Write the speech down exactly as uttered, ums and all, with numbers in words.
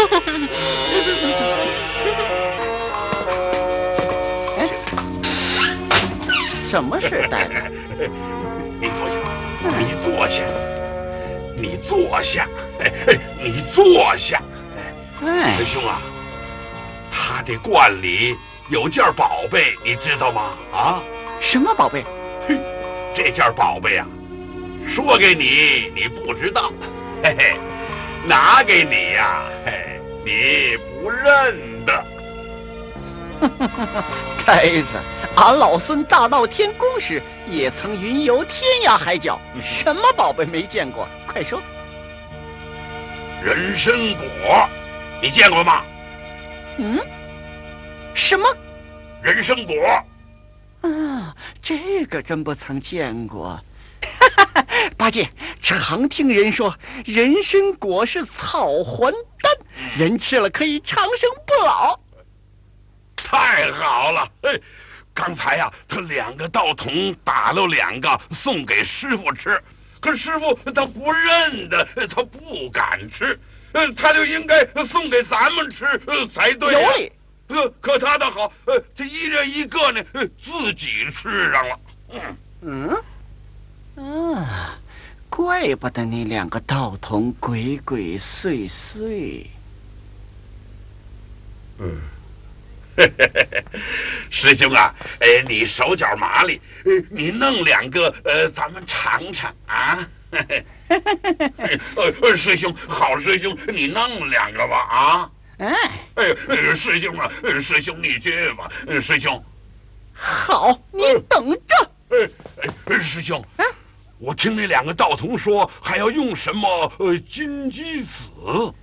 哎，什么事，大夫？ 你坐下，你坐下，你坐下，你坐下。 哎， 师兄啊，他这罐里有件宝贝，你知道吗？啊？ 什么宝贝？ 嘿，这件宝贝啊，说给你你不知道，嘿嘿，拿给你呀、啊，嘿，你不认得。 呆子，俺老孙大闹天宫时也曾云游天涯海角，什么宝贝没见过？快说。 人参果，你见过吗？ 嗯，什么？ 人参果。 啊，这个真不曾见过。八戒，常听人说人参果是草还丹，人吃了可以长生不老。 太好了！嘿，刚才呀、啊，他两个道童打了两个送给师傅吃，可师傅他不认得，他不敢吃，呃，他就应该送给咱们吃才对、啊。 有理。 呃，可他倒好，呃，他一人一个呢，自己吃上了。 嗯，嗯，啊，怪不得那两个道童鬼鬼祟祟。 嗯。师兄啊，哎，你手脚麻利，你弄两个，呃，咱们尝尝啊。呃，师兄，好师兄，你弄两个吧啊。 哎， 哎，师兄啊，师兄你去吧，师兄。 好，你等着。 哎哎，师兄，嗯，我听那两个道童说还要用什么呃金鸡子。